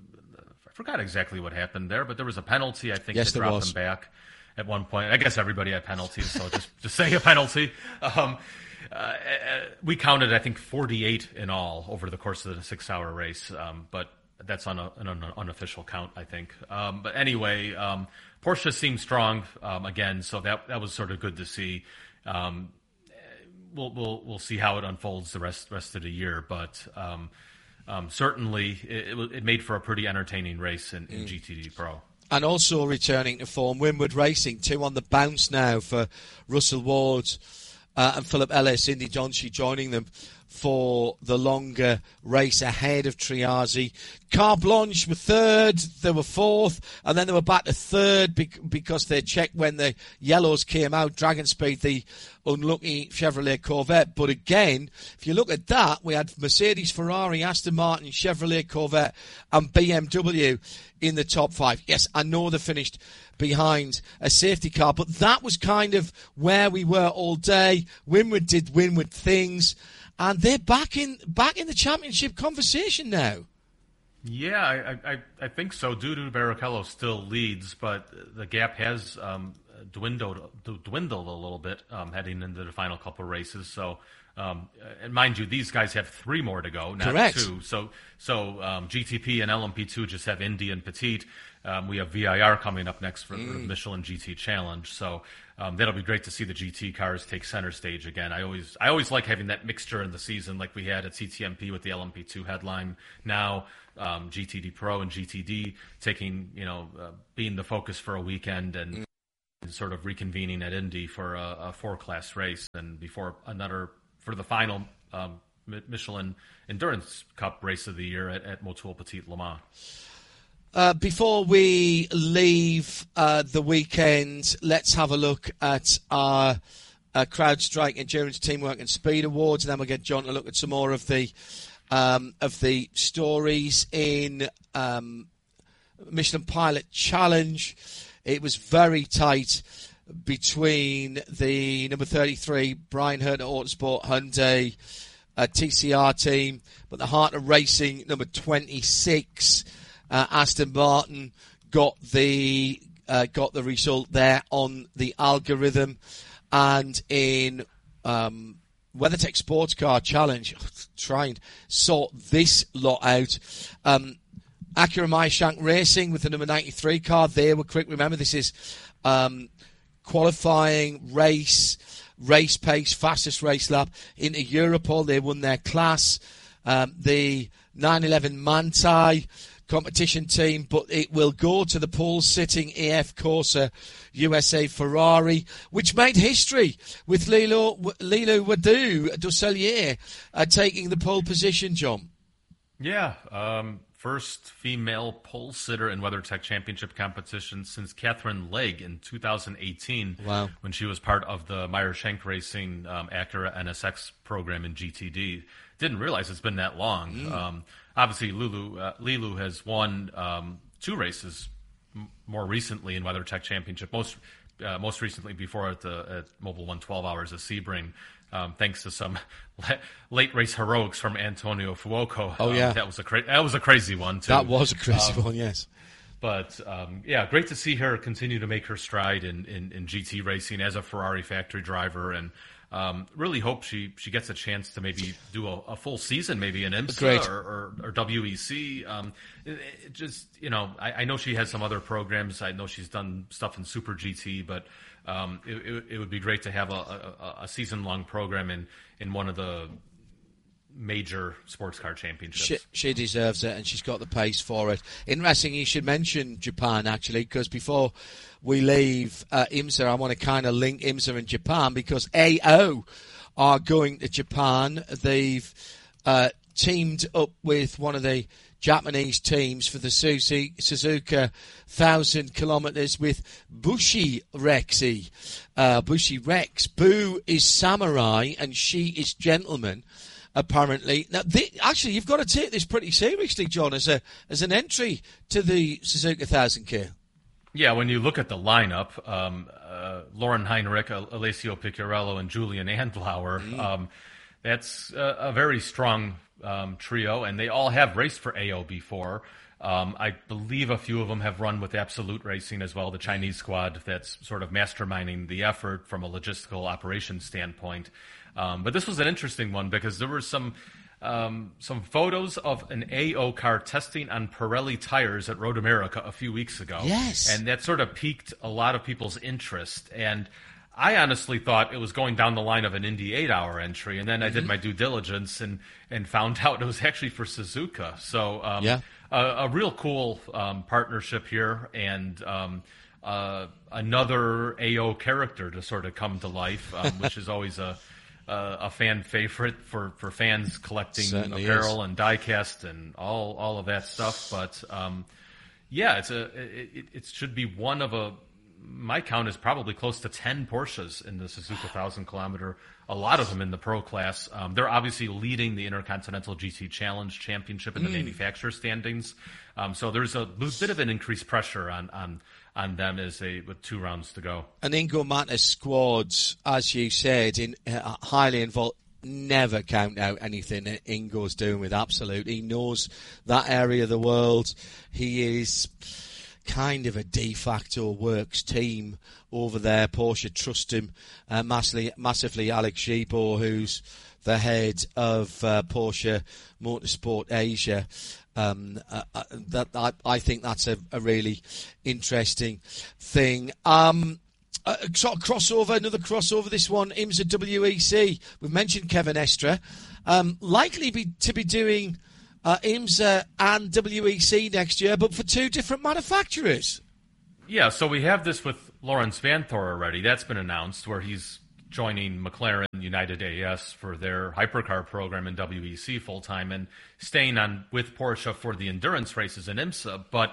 I forgot exactly what happened there, but there was a penalty. I think yes, that dropped was. him back at one point. I guess everybody had penalties, so just just say a penalty. Um, uh, we counted, I think, forty-eight in all over the course of the six-hour race, um, but that's on a, an unofficial count, I think. Um, but anyway, um, Porsche seemed strong um, again, so that that was sort of good to see. Um, we'll we'll we'll see how it unfolds the rest rest of the year, but. Um, Um, certainly, it, it made for a pretty entertaining race in, in mm. G T D Pro. And also returning to form, Winward Racing, two on the bounce now for Russell Ward uh, and Philip Ellis, Indy Johnson joining them for the longer race ahead of Triazi. Car Blanche were third, they were fourth, and then they were back to third because they checked when the yellows came out. Dragon Speed, the unlucky Chevrolet Corvette. But again, if you look at that, we had Mercedes, Ferrari, Aston Martin, Chevrolet Corvette, and B M W in the top five. Yes, I know they finished behind a safety car, but that was kind of where we were all day. Winward did Winward things. and they're back in back in the championship conversation now. Yeah, I, I, I think so. Dudu Barrichello still leads, but the gap has um, dwindled dwindled a little bit um, heading into the final couple of races. So, um, and mind you, these guys have three more to go, not Correct. two. So, so um, G T P and L M P two just have Indy and Petit. Um, we have V I R coming up next for mm. the Michelin G T Challenge. So um, that'll be great to see the G T cars take center stage again. I always I always like having that mixture in the season, like we had at C T M P with the L M P two headline. Now um, G T D Pro and G T D taking, you know, uh, being the focus for a weekend and mm. sort of reconvening at Indy for a, a four-class race, and before another for the final um, Michelin Endurance Cup race of the year at, at Motul Petit Le Mans. Uh, before we leave uh, the weekend, let's have a look at our uh, CrowdStrike Endurance Teamwork and Speed Awards, and then we'll get John to look at some more of the um, of the stories in um, Michelin Pilot Challenge. It was very tight between the number thirty-three Brian Herter Autosport Hyundai uh, T C R team, but the heart of racing number twenty-six. Uh, Aston Martin got the uh, got the result there on the algorithm, and in um, WeatherTech Sports Car Challenge, try and sort this lot out. Um, Acura Meyershank Racing with the number ninety-three car, they were quick. Remember, this is um, qualifying race, race pace, fastest race lap into Europol. They won their class. Um, the nine eleven Manthey competition team, but it will go to the pole-sitting A F Corsa U S A Ferrari, which made history with Lilo Lilo Wadu Dusselier uh, taking the pole position, John. Yeah, um, first female pole sitter in WeatherTech Championship competition since Catherine Legg in two thousand eighteen. Wow. When she was part of the Meyershank Racing um, Acura N S X program in G T D. Didn't realize it's been that long. Mm. Um, obviously, Lulu uh, Lilu has won um, two races m- more recently in WeatherTech Championship. Most uh, most recently before at the at Mobile one twelve Hours of Sebring, um, thanks to some le- late race heroics from Antonio Fuoco. Oh yeah, um, that was a cra- that was a crazy one too. That was a crazy um, one, yes. But um, yeah, great to see her continue to make her stride in, in, in G T racing as a Ferrari factory driver, and um, really hope she, she gets a chance to maybe do a, a full season, maybe in IMSA or, or, or W E C. Um, it, it just, you know, I, I know she has some other programs. I know she's done stuff in Super G T, but um, it, it, it would be great to have a, a, a season-long program in, in one of the major sports car championships. She, she deserves it, and she's got the pace for it. Interesting, you should mention Japan, actually, because before we leave uh, IMSA, I want to kind of link IMSA and Japan, because A O are going to Japan. They've uh, teamed up with one of the Japanese teams for the Suzuki, Suzuka one thousand kilometers with Bushi Rexy. Uh, Bushi Rex. Boo is samurai, and she is gentleman. Apparently, now they, actually, you've got to take this pretty seriously, John, as a as an entry to the Suzuka one thousand K. Yeah, when you look at the lineup, um, uh, Lauren Heinrich, Alessio Picciarello, and Julian Andlauer, mm. um, that's a, a very strong um, trio, and they all have raced for A O before. Um, I believe a few of them have run with Absolute Racing as well, the Chinese squad that's sort of masterminding the effort from a logistical operations standpoint. Um, but this was an interesting one because there were some um, some photos of an A O car testing on Pirelli tires at Road America a few weeks ago. Yes. And that sort of piqued a lot of people's interest. And I honestly thought it was going down the line of an Indy eight-hour entry. And then mm-hmm. I did my due diligence and, and found out it was actually for Suzuka. So um, yeah. a, a real cool um, partnership here, and um, uh, another A O character to sort of come to life, um, which is always a... Uh, a fan favorite for, for fans collecting Certainly apparel is. and die-cast and all all of that stuff. But um, yeah, it's a it, it should be one of a. My count is probably close to ten Porsches in the Suzuka thousand kilometer. A lot of them in the pro class. Um, they're obviously leading the Intercontinental G T Challenge Championship in the mm. manufacturer standings. Um, so there's a bit of an increased pressure on on. on them as they with two rounds to go. And Ingo Matta's squads, as you said, in uh, highly involved, never count out anything that Ingo's doing with Absolute. He knows that area of the world. He is kind of a de facto works team over there. Porsche trust him uh, massively, massively. Alex Gibault, who's the head of uh, Porsche Motorsport Asia. Um, uh, uh, that I, I think that's a, a really interesting thing. Um, uh, sort of crossover, another crossover. This one, IMSA W E C. We've mentioned Kevin Estre, um, likely be, to be doing uh, IMSA and W E C next year, but for two different manufacturers. Yeah, so we have this with Lawrence Vanthoor already. That's been announced, where he's joining McLaren United A S for their hypercar program in W E C full-time and staying on with Porsche for the endurance races in IMSA. But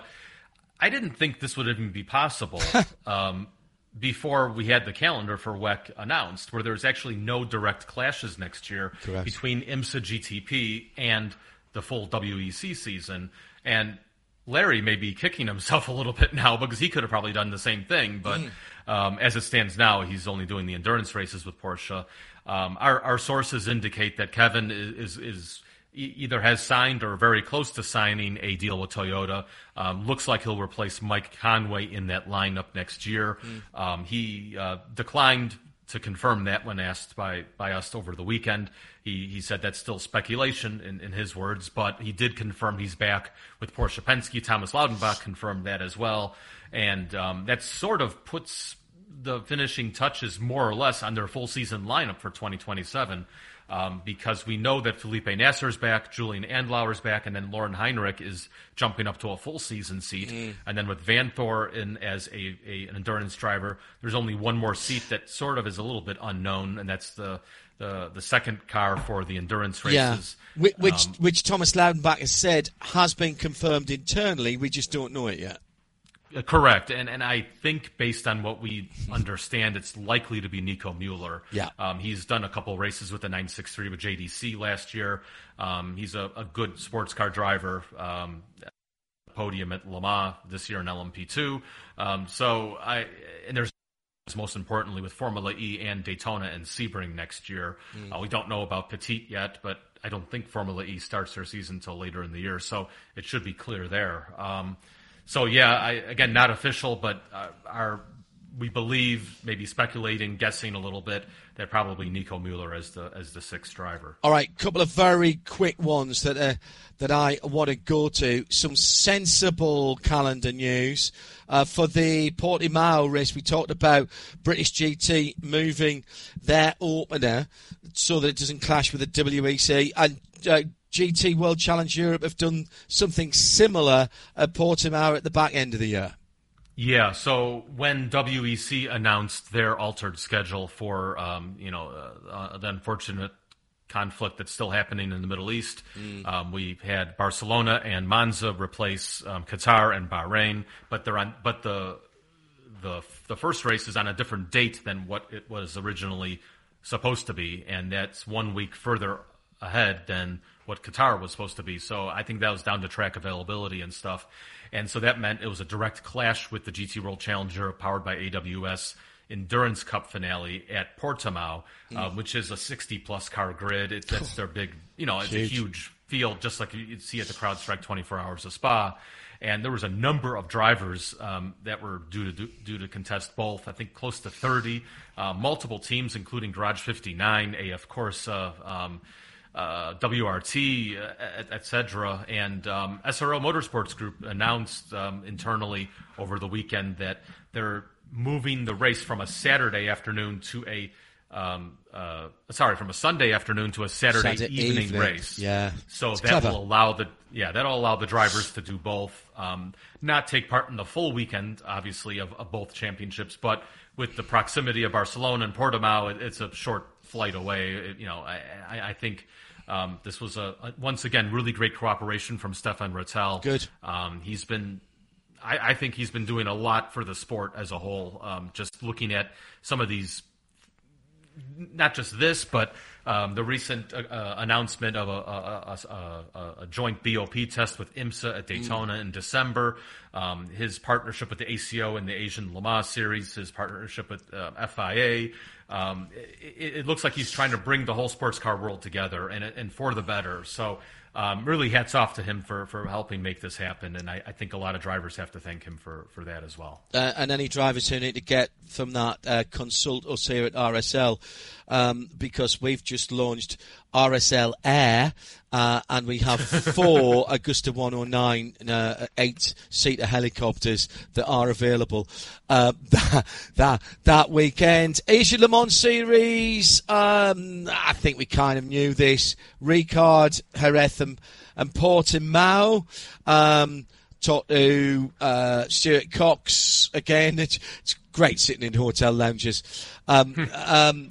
I didn't think this would even be possible um, before we had the calendar for W E C announced, where there's actually no direct clashes next year Correct. between IMSA G T P and the full W E C season. And Larry may be kicking himself a little bit now because he could have probably done the same thing, but mm. um, as it stands now, he's only doing the endurance races with Porsche. Um, our, our sources indicate that Kevin is, is, is either has signed or very close to signing a deal with Toyota. Um, looks like he'll replace Mike Conway in that lineup next year. Mm. Um, he uh, declined to confirm that when asked by, by us over the weekend. He he said that's still speculation in, in his words, but he did confirm he's back with Porsche Penske. Thomas Laudenbach confirmed that as well. And um, that sort of puts the finishing touches more or less on their full season lineup for twenty twenty-seven. Um, because we know that Felipe Nasser's back, Julian Andlauer's back, and then Lauren Heinrich is jumping up to a full season seat. Mm. And then with Vanthoor in as a, a an endurance driver, there's only one more seat that sort of is a little bit unknown, and that's the the, the second car for the endurance races. Yeah, which which, um, which Thomas Laudenbach has said has been confirmed internally. We just don't know it yet. Correct, and and I think based on what we understand, it's likely to be Nico Mueller. Yeah, um, he's done a couple races with the nine sixty-three with J D C last year. Um, he's a, a good sports car driver. Um, podium at Le Mans this year in L M P two. Um, so I and there's most importantly with Formula E and Daytona and Sebring next year. Mm. Uh, we don't know about Petit yet, but I don't think Formula E starts their season until later in the year, so it should be clear there. Um, So, yeah, I, again, not official, but uh, our, we believe, maybe speculating, guessing a little bit, that probably Nico Mueller as the as the sixth driver. All right, couple of very quick ones that uh, that I want to go to. Some sensible calendar news uh, for the Portimao race. We talked about British G T moving their opener so that it doesn't clash with the W E C, and uh, G T World Challenge Europe have done something similar at Portimao at the back end of the year. Yeah, so when W E C announced their altered schedule for, um, you know, uh, uh, the unfortunate conflict that's still happening in the Middle East, mm. um, we had Barcelona and Monza replace um, Qatar and Bahrain, but they're on, but the the the first race is on a different date than what it was originally supposed to be, and that's one week further ahead than what Qatar was supposed to be. So I think that was down to track availability and stuff. And so that meant it was a direct clash with the G T World Challenge Europe powered by A W S Endurance Cup finale at Portimao, mm. uh, which is a sixty-plus car grid. It's that's their big, you know, it's huge. a huge field, just like you'd see at the CrowdStrike twenty-four Hours of Spa. And there was a number of drivers um, that were due to do, due to contest both. I think close to thirty, uh, multiple teams, including Garage fifty-nine, A F Corsa, um, Uh, W R T, uh, et cetera. And um, S R O Motorsports Group announced um, internally over the weekend that they're moving the race from a Saturday afternoon to a um, uh, sorry, from a Sunday afternoon to a Saturday, Saturday evening, evening race. Yeah, so it's that clever. will allow the yeah that'll allow the drivers to do both, um, not take part in the full weekend, obviously, of, of both championships, but with the proximity of Barcelona and Portimao, it, it's a short flight away. It, you know, I, I, I think. Um, this was a, a once again really great cooperation from Stefan Rattel. Good. Um, he's been, I, I think he's been doing a lot for the sport as a whole. Um, just looking at some of these, not just this, but Um, the recent uh, uh, announcement of a, a, a, a, a joint B O P test with IMSA at Daytona mm. in December, um, his partnership with the A C O in the Asian Le Mans Series, his partnership with uh, F I A. Um, it, it looks like he's trying to bring the whole sports car world together, and, and for the better. So um, really hats off to him for, for helping make this happen, and I, I think a lot of drivers have to thank him for, for that as well. Uh, and any drivers who need to get from that, uh, consult us here at R S L, um, because we've just launched R S L Air, uh, and we have four Augusta one oh nine uh, eight-seater helicopters that are available uh, that, that that weekend. Asian Le Mans Series, um, I think we kind of knew this. Ricard, Jerez and, and Portimao. Um, talked to uh, Stuart Cox again. It's, it's great sitting in hotel lounges. Um, um,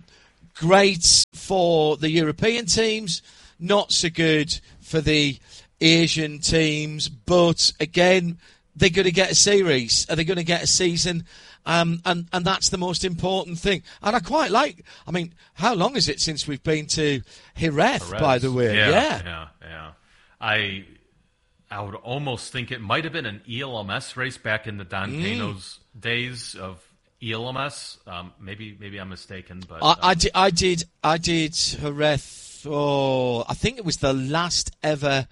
great for the European teams, not so good for the Asian teams. But again, they're going to get a series. Are they going to get a season? Um, and, and that's the most important thing. And I quite like, I mean, how long is it since we've been to Jerez, Jerez. by the way? Yeah, yeah, yeah. yeah. I I would almost think it might have been an E L M S race back in the Don mm. Pano's days of E L M S. Um, maybe maybe I'm mistaken, but I, um, I did I did I did Jerez. Oh, I think it was the last ever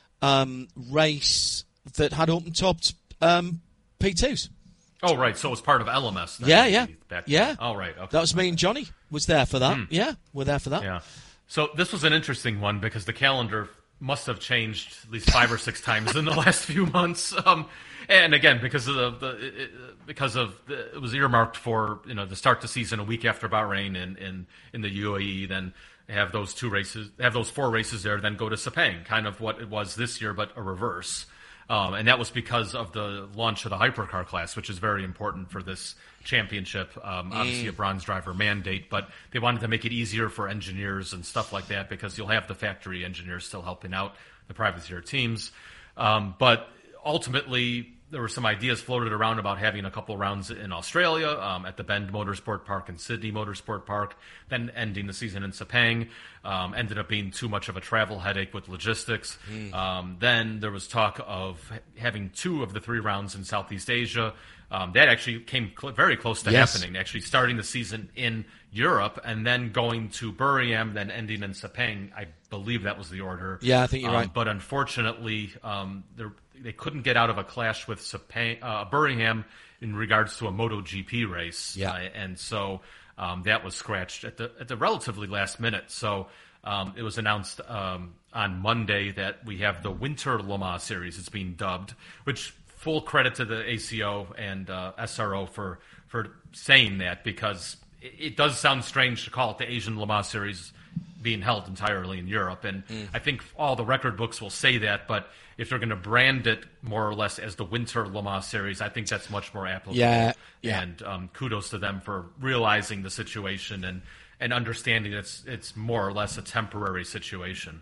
um, race that had open-topped um, P twos. Oh, right. So it was part of L M S then. Yeah, yeah. Back yeah. Oh, right. Okay. That was me and Johnny was there for that. Mm. Yeah, we're there for that. Yeah. So this was an interesting one because the calendar must have changed at least five or six times in the last few months. Um, and again, because of the, the it, because of the, it was earmarked for, you know, to start the season a week after Bahrain in, in, in the U A E, then have those two races, have those four races there, then go to Sepang, kind of what it was this year, but a reverse. Um, and that was because of the launch of the hypercar class, which is very important for this championship. Um, mm. Obviously, a bronze driver mandate, but they wanted to make it easier for engineers and stuff like that because you'll have the factory engineers still helping out the privateer teams. Um, but ultimately, there were some ideas floated around about having a couple rounds in Australia, um, at the Bend Motorsport Park and Sydney Motorsport Park, then ending the season in Sepang. Um, ended up being too much of a travel headache with logistics. Mm. Um, then there was talk of having two of the three rounds in Southeast Asia. Um, that actually came cl- very close to yes. happening, actually starting the season in Europe and then going to Buriram, then ending in Sepang. I believe that was the order. Yeah, I think you're um, right. But unfortunately, um, they couldn't get out of a clash with Sepang, uh, Buriram in regards to a MotoGP race. Yeah. Uh, and so um, that was scratched at the at the relatively last minute. So um, it was announced um, on Monday that we have the Winter Le Mans Series. It's being dubbed, which full credit to the A C O and uh, S R O for, for saying that, because it, it does sound strange to call it the Asian Le Mans Series being held entirely in Europe. And mm. I think all the record books will say that, but if they're going to brand it more or less as the Winter Le Mans Series, I think that's much more applicable. Yeah, yeah. And um, kudos to them for realizing the situation and, and understanding it's it's more or less a temporary situation.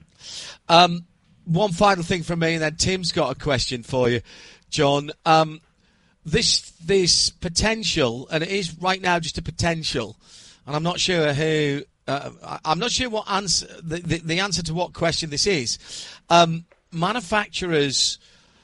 Um, one final thing from me, and then Tim's got a question for you, John. Um, this this potential, and it is right now just a potential, and I'm not sure who. Uh, I'm not sure what answer the, the, the answer to what question this is. Um, manufacturers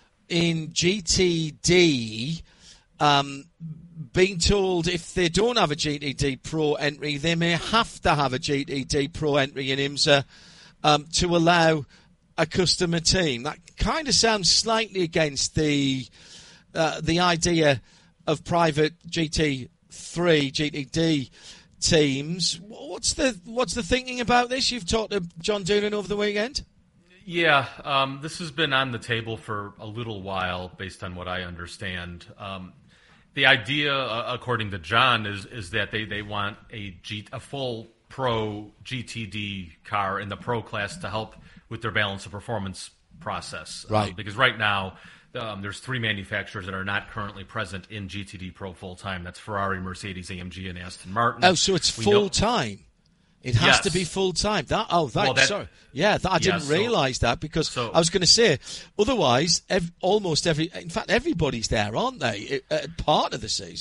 in G T D um, being told if they don't have a G T D Pro entry, they may have to have a G T D Pro entry in IMSA um, to allow a customer team. That kind of sounds slightly against the uh, the idea of private G T three, G T D teams. What's the what's the thinking about this? You've talked to John Doonan over the weekend? Yeah, um, this has been on the table for a little while, based on what I understand. Um, the idea, uh, according to John, is is that they, they want a G, a full pro G T D car in the pro class to help with their balance of performance process. Right. Um, because right now, Um, there's three manufacturers that are not currently present in G T D Pro full-time. That's Ferrari, Mercedes, A M G, and Aston Martin. Oh, so it's full-time. It has yes. to be full-time. That Oh, that, well, that sorry. Yeah, that, I didn't yeah, so, realise that, because so, I was going to say, otherwise, ev- almost every, in fact, everybody's there, aren't they, at part of the season?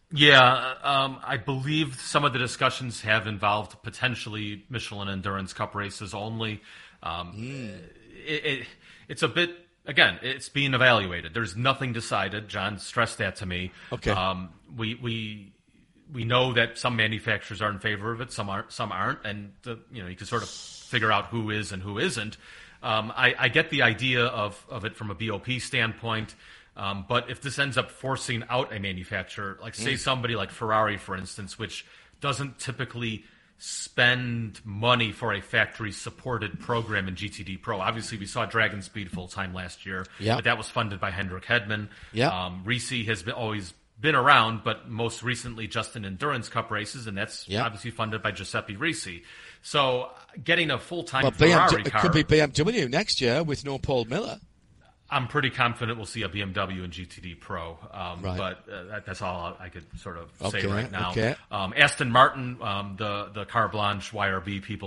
Yeah, um, I believe some of the discussions have involved potentially Michelin Endurance Cup races only. Um, mm. it, it, it's a bit, again, it's being evaluated. There's nothing decided. John stressed that to me. Okay. Um, we we we know that some manufacturers are in favor of it, some aren't, some aren't, and the, you know you can sort of figure out who is and who isn't. Um, I, I get the idea of, of it from a B O P standpoint. Um, but if this ends up forcing out a manufacturer, like say mm. somebody like Ferrari, for instance, which doesn't typically spend money for a factory-supported program in G T D Pro. Obviously, we saw Dragon Speed full-time last year, yep. but that was funded by Hendrik Hedman. Yep. Um, Risi has been, always been around, but most recently just in Endurance Cup races, and that's yep. obviously funded by Giuseppe Risi. So getting a full-time well, Ferrari B M W, car... It could be B M W next year with no Paul Miller. I'm pretty confident we'll see a B M W in G T D Pro, um, right. but uh, that, that's all I could sort of okay, say right now. Okay. Um, Aston Martin, um, the the Car Blanche Y R B people